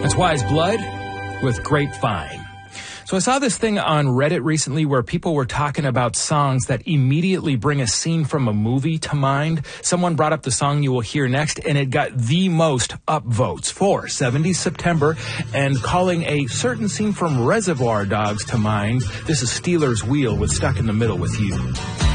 It's Wise Blood with Grapevine. So I saw this thing on Reddit recently where people were talking about songs that immediately bring a scene from a movie to mind. Someone brought up the song you will hear next, and it got the most upvotes for 70 September, and calling a certain scene from Reservoir Dogs to mind. This is Stealers Wheel with Stuck in the Middle with You.